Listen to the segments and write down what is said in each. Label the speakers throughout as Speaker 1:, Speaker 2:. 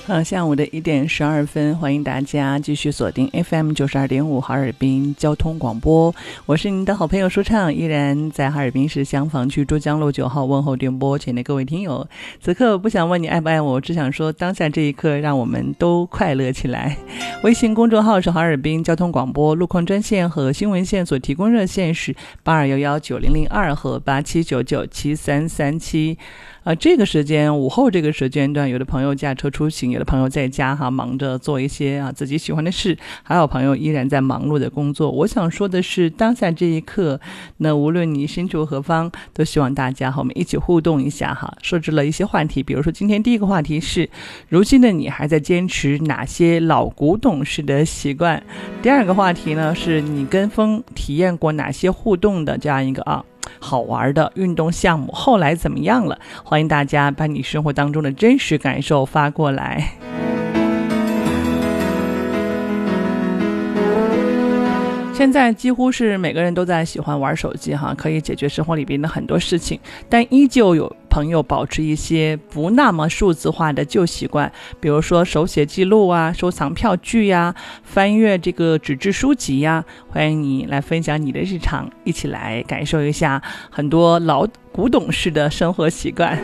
Speaker 1: 下午的1点12分，欢迎大家继续锁定 FM 92.5哈尔滨交通广播，我是您的好朋友说唱，依然在哈尔滨市香坊区珠江路9号问候电波前的各位听友。此刻不想问你爱不爱我，只想说当下这一刻让我们都快乐起来。微信公众号是哈尔滨交通广播，路况专线和新闻线所提供热线是82119002和87997337。这个时间午后这个时间段，有的朋友驾车出行，有的朋友在家忙着做一些自己喜欢的事，还有朋友依然在忙碌的工作。我想说的是，当下这一刻，那无论你身处何方，都希望大家和我们一起互动一下设置了一些话题，比如说今天第一个话题是，如今的你还在坚持哪些老古董式的习惯？第二个话题呢，是你跟风体验过哪些互动的这样一个好玩的运动项目，后来怎么样了？欢迎大家把你生活当中的真实感受发过来。现在几乎是每个人都在喜欢玩手机可以解决生活里边的很多事情，但依旧有朋友保持一些不那么数字化的旧习惯，比如说手写记录收藏票据翻阅这个纸质书籍欢迎你来分享你的日常，一起来感受一下很多老古董式的生活习惯。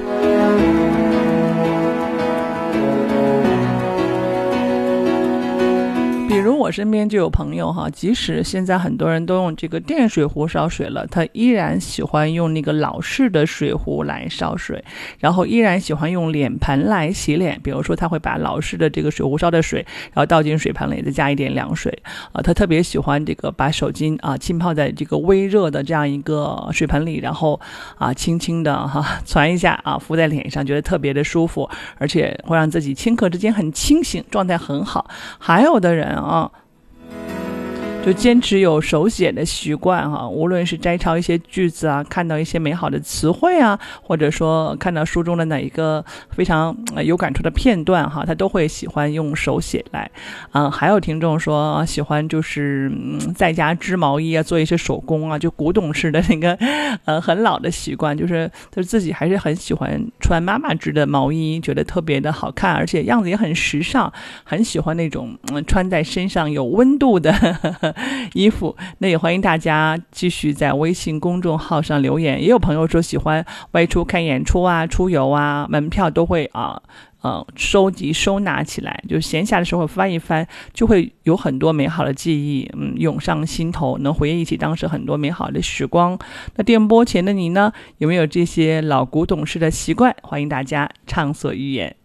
Speaker 1: 比如我身边就有朋友即使现在很多人都用这个电水壶烧水了，他依然喜欢用那个老式的水壶来烧水，然后依然喜欢用脸盆来洗脸。比如说他会把老式的这个水壶烧的水，然后倒进水盆里，再加一点凉水他特别喜欢这个把手巾浸泡在这个微热的这样一个水盆里，然后轻轻的传一下敷在脸上，觉得特别的舒服，而且会让自己顷刻之间很清醒，状态很好。还有的人就坚持有手写的习惯无论是摘抄一些句子看到一些美好的词汇或者说看到书中的哪一个非常有感触的片段他都会喜欢用手写来还有听众说喜欢就是在家织毛衣做一些手工就古董式的那个很老的习惯，就是自己还是很喜欢穿妈妈织的毛衣，觉得特别的好看，而且样子也很时尚，很喜欢那种穿在身上有温度的衣服。那也欢迎大家继续在微信公众号上留言。也有朋友说喜欢外出看演出出游门票都会收集收纳起来，就闲暇的时候翻一翻，就会有很多美好的记忆涌上心头，能回忆起当时很多美好的时光。那电波前的你呢，有没有这些老古董式的习惯？欢迎大家畅所欲言。